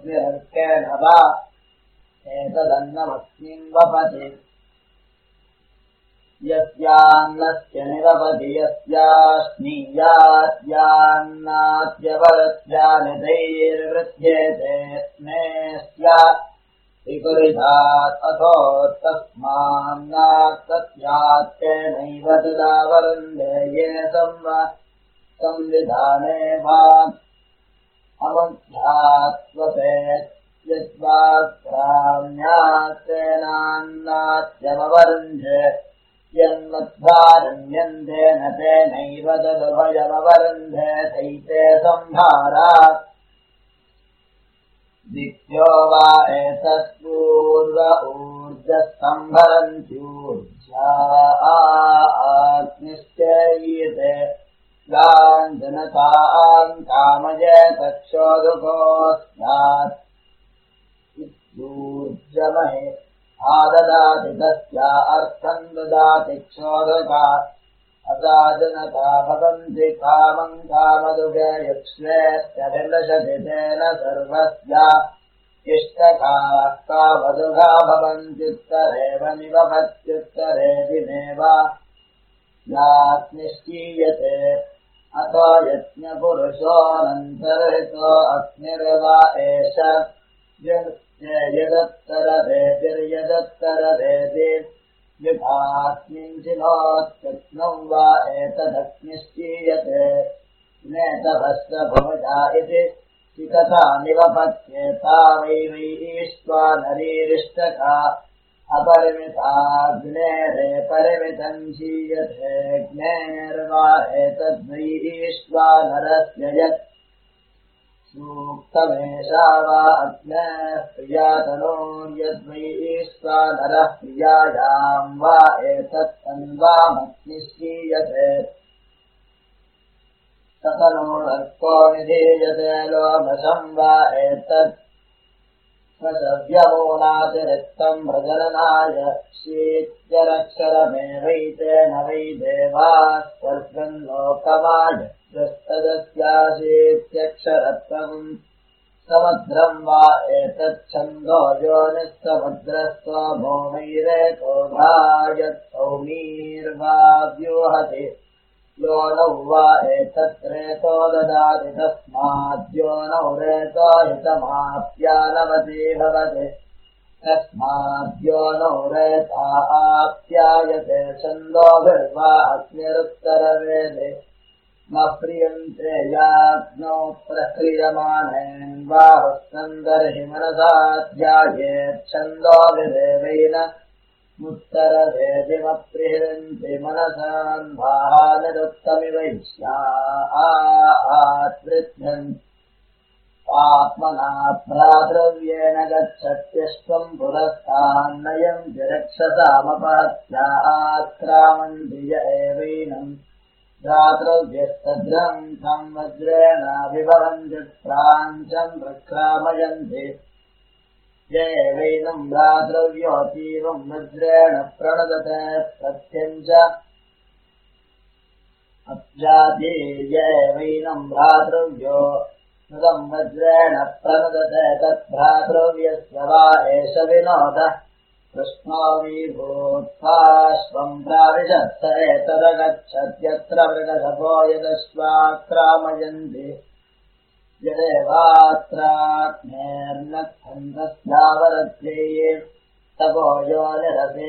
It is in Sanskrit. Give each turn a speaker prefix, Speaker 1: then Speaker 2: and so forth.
Speaker 1: अग्निर्केन वा एतदन्नमस्मिन् वपति यस्यान्नस्य निरवधि यस्यान्नाद्यवरस्यानिधैर्वृध्येते स्नेस्या विपरीतात् अथो तस्मान्नात् तेनैव तदावरुन्धे ये संविधाने वा अमुध्यात्वते यद्वाक्राम्यात् तेनान्नात्यवरुन्धे यन्मध्वारण्यन्ते न तेनैव तदुभयमवरुन्धे तैते संभारात् दिक्यो वा एतत्पूर्व ऊर्जस्तम्भरन्त्यूर्जाग्निश्चयीते यान् जनतान् कामये तक्षोदुकोऽस्यात् ऊर्जमहे आददाति तस्या अर्थम् ददाति क्षोदका असाजनता भवन्ति कामम् कामदुगे युक्ष्वेत्यभिलषति तेन सर्वस्या इष्टकाः कामदुगा भवन्त्युत्तरेव निवभत्युत्तरे दिनेव याग्निश्चीयते अतो यज्ञपुरुषोऽनन्तर्हितो अग्निर्वा एष यदत्तरभेदिर्यदत्तरभेदि विभास्मिञ्चिनोत्यग्नम् वा एतदग्निश्चीयते नेतभस्य भुजा इति चिकथा निवपत्येता वै ईष्ट्वा नरीरिष्टका अपरिमिताग्नेरे परिमितम् चीयतेऽग्नेर्वा एतद्वै ईष्ट्वा नरस्य यत् सूक्तमेषा वा अग्नेः प्रियातनोर्यद्वै ईष्ट्वा नरः प्रियायाम् वा एतत्तन्वामग्निश्चीयते सकलोणर्को निधीयते लोभशम् वा एतत् स्वसव्यमूलातिरिक्तम् प्रजननाय शीत्यरक्षरमेवैतेन वै देवाः स्वर्गम् लोकमाय दस्तदस्याशीत्यक्षरत्वम् समुद्रम् वा एतच्छन्दो योनिस्समुद्रस्त्वा भूमैरेको भायत्सौमीर्वा व्यूहति योनौ वा एतत्रेतो ददाति तस्माद्योनौ रेतो हितमाप्यानवति भवति तस्माद्योनौ रेता आप्यायते छन्दोभिर्वा अग्निरुत्तरवेदे न प्रियन्ते याग्नौ प्रक्रियमाणेन बाहुस्कन्दर्हि मनसा ध्यायेच्छन्दोभिरेवैन मुत्तरवेदिमप्रिहन्ति मनसान् भाहानिरुक्तमिवैष्यात्वृध्यन् आत्मना भ्रातृव्येन गच्छत्यष्टम् पुरस्तान्नयम् विरक्षसामपहत्या आक्रामन्ति य एवैनम् भ्रातृव्यस्तद्रम् तम् वज्रेणाभिभवन्ति प्राञ्चम् प्रक्रामयन्ति येवैनम् भ्रातृव्योऽतीवम् वज्रेण प्रणदते प्रत्यञ्च अब्जाति येवैनम् भ्रातृव्यो नृतम् वज्रेण प्रणदते तद्भ्रातृव्यस्य वा एष विनोदः कृष्णो विभूत्वाश्वम् प्राविशत् स एतदगच्छत्यत्र मृगशपो यदश्वाक्रामयन्ति यदेवात्राग्नेर्नक्षन्तस्यावरद्यै तपो यो निरसे